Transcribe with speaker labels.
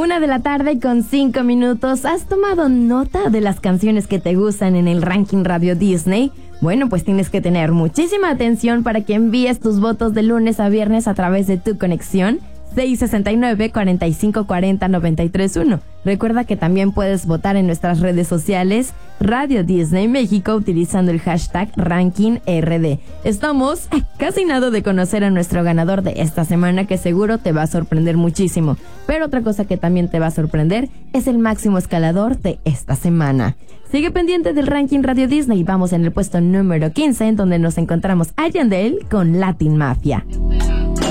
Speaker 1: 1:05 p.m. ¿Has tomado nota de las canciones que te gustan en el ranking Radio Disney? Bueno, pues tienes que tener muchísima atención para que envíes tus votos de lunes a viernes a través de tu conexión 669-4540-931. Recuerda que también puedes votar en nuestras redes sociales Radio Disney México utilizando el hashtag RankingRD. Estamos casi nada de conocer a nuestro ganador de esta semana, que seguro te va a sorprender muchísimo. Pero otra cosa que también te va a sorprender es el máximo escalador de esta semana. Sigue pendiente del ranking Radio Disney. Vamos en el puesto número 15, en donde nos encontramos a Yandel con Latin Mafia.